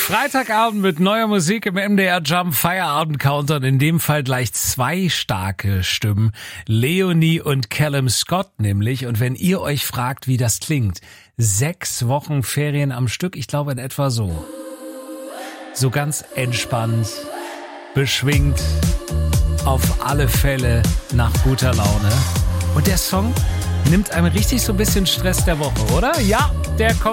Freitagabend mit neuer Musik im MDR Jump Feierabend Countdown. In dem Fall gleich zwei starke Stimmen. Leonie und Callum Scott nämlich. Und wenn ihr euch fragt, wie das klingt, 6 Wochen Ferien am Stück, ich glaube in etwa so. So ganz entspannt, beschwingt, auf alle Fälle nach guter Laune. Und der Song nimmt einem richtig so ein bisschen Stress der Woche, oder? Ja, der kommt